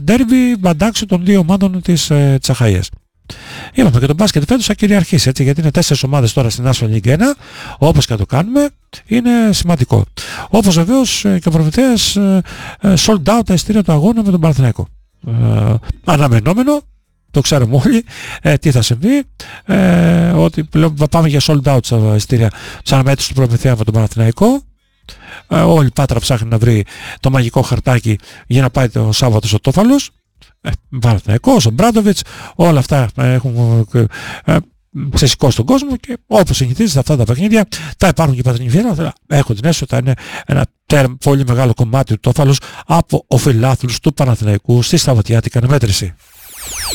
ντέρμπι μπαντάξιο των δύο ομάδων της Αχαΐας. Είπαμε και το μπάσκετ φέτος θα κυριαρχήσει, έτσι, γιατί είναι 4 ομάδες τώρα στην National League 1, όπως και το κάνουμε, είναι σημαντικό. Όπως βεβαίως και ο Προμηθέας sold out τα εισιτήρια του αγώνα με τον Παναθηναϊκό. Αναμενόμενο, το ξέρουμε όλοι τι θα συμβεί, ότι πλέον πάμε για sold out στα εισιτήρια της αναμέτρησης του Προμηθέα με τον Παναθηναϊκό. Όλη η Πάτρα ψάχνει να βρει το μαγικό χαρτάκι για να πάει το Σάββατο στο Τόφαλος. Παναθηναϊκός, ο Μπράντοβιτς, όλα αυτά έχουν ξεσηκώσει τον κόσμο και όπως συνηθίζεται σε αυτά τα παιχνίδια θα υπάρχουν και πατρινιφιέρα. Έχω την αίσθηση ότι θα είναι ένα πολύ μεγάλο κομμάτι του Τόφαλος από οφειλάθλους του Παναθηναϊκού στη Σαββατιάτικη αναμέτρηση.